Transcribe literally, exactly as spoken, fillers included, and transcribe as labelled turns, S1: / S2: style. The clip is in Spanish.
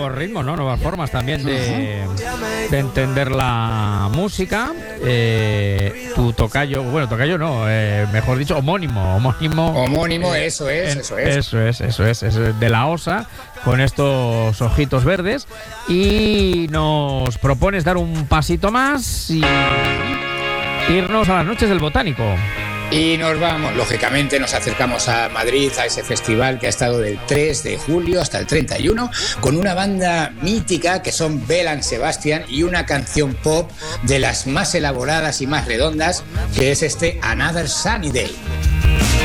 S1: nuevos ritmos, ¿no? Nuevas formas también de, de entender la música. Eh, tu tocayo, bueno, tocayo no, eh, mejor dicho, homónimo, homónimo.
S2: Homónimo, eh, eso es,
S1: en,
S2: eso es.
S1: Eso es, eso es, es de la Osa, con estos ojitos verdes. Y nos propones dar un pasito más y irnos a las noches del Botánico.
S2: Y nos vamos, lógicamente nos acercamos a Madrid, a ese festival que ha estado del tres de julio hasta el treinta y uno, con una banda mítica que son Belle and Sebastian y una canción pop de las más elaboradas y más redondas, que es este Another Sunny Day.